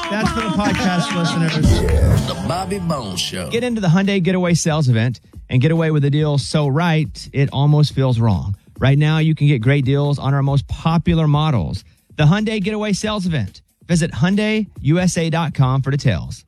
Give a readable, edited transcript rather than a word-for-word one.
That's for the podcast listeners. The Bobby Bones Show. Get into the Hyundai Getaway Sales Event and get away with a deal so right, it almost feels wrong. Right now, you can get great deals on our most popular models. The Hyundai Getaway Sales Event. Visit HyundaiUSA.com for details.